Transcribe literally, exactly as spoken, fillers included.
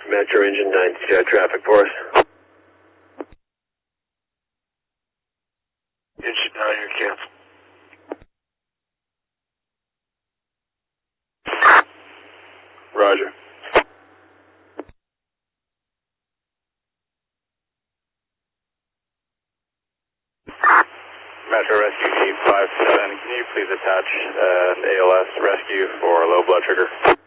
Metro Engine nine, you got traffic for us? Engine nine, you're canceled. Roger. Metro Rescue eight five seven, can you please attach uh, an A L S rescue for low blood sugar?